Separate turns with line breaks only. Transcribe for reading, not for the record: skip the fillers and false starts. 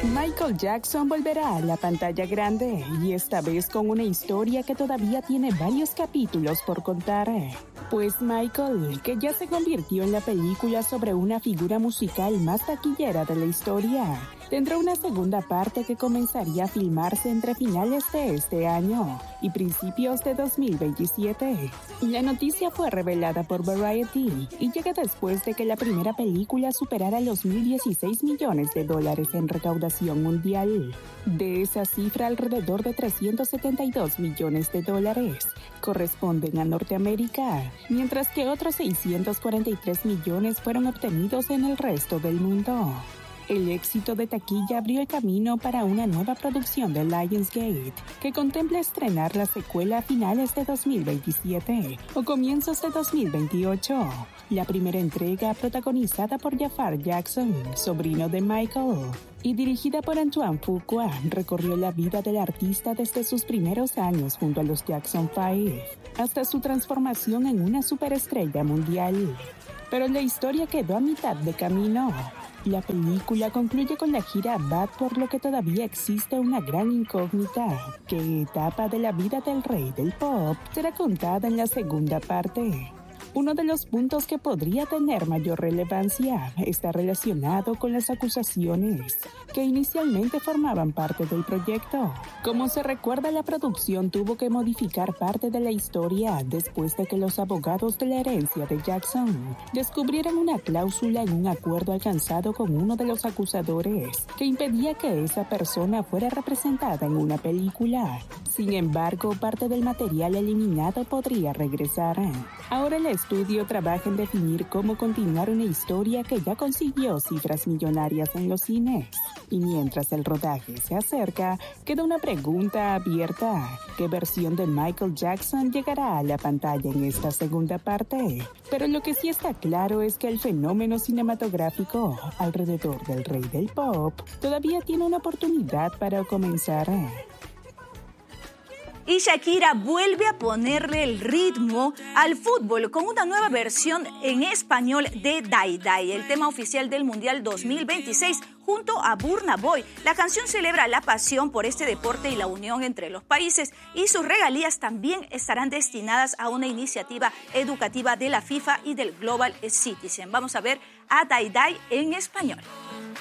Michael Jackson volverá a la pantalla grande y esta vez con una historia que todavía tiene varios capítulos por contar. Pues Michael, que ya se convirtió en la película sobre una figura musical más taquillera de la historia, tendrá una segunda parte que comenzaría a filmarse entre finales de este año y principios de 2027. La noticia fue revelada por Variety y llega después de que la primera película superara los $1.016 millones en recaudación mundial. De esa cifra, alrededor de $372 millones corresponden a Norteamérica, mientras que otros 643 millones fueron obtenidos en el resto del mundo. El éxito de taquilla abrió el camino para una nueva producción de Lionsgate, que contempla estrenar la secuela a finales de 2027 o comienzos de 2028. La primera entrega, protagonizada por Jafar Jackson, sobrino de Michael, y dirigida por Antoine Fuqua, recorrió la vida del artista desde sus primeros años junto a los Jackson 5 hasta su transformación en una superestrella mundial. Pero la historia quedó a mitad de camino. La película concluye con la gira Bad, por lo que todavía existe una gran incógnita. ¿Qué etapa de la vida del rey del pop será contada en la segunda parte? Uno de los puntos que podría tener mayor relevancia está relacionado con las acusaciones que inicialmente formaban parte del proyecto. Como se recuerda, la producción tuvo que modificar parte de la historia después de que los abogados de la herencia de Jackson descubrieran una cláusula en un acuerdo alcanzado con uno de los acusadores que impedía que esa persona fuera representada en una película. Sin embargo, parte del material eliminado podría regresar. Ahora el estudio trabaja en definir cómo continuar una historia que ya consiguió cifras millonarias en los cines. Y mientras el rodaje se acerca, queda una pregunta abierta. ¿Qué versión de Michael Jackson llegará a la pantalla en esta segunda parte? Pero lo que sí está claro es que el fenómeno cinematográfico alrededor del rey del pop todavía tiene una oportunidad para comenzar.
Y Shakira vuelve a ponerle el ritmo al fútbol con una nueva versión en español de Die Die, el tema oficial del Mundial 2026, junto a Burna Boy. La canción celebra la pasión por este deporte y la unión entre los países, y sus regalías también estarán destinadas a una iniciativa educativa de la FIFA y del Global Citizen. Vamos a ver a Die Die en español.